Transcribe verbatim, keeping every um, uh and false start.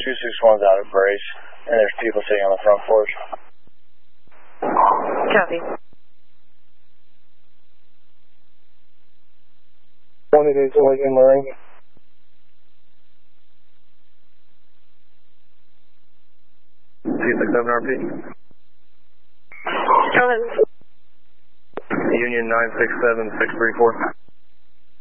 two six one's out of brace, and there's people sitting on the front porch. Copy. twenty-eight in Lorraine. T six seven R P. Go ahead. Union nine six seven six three four.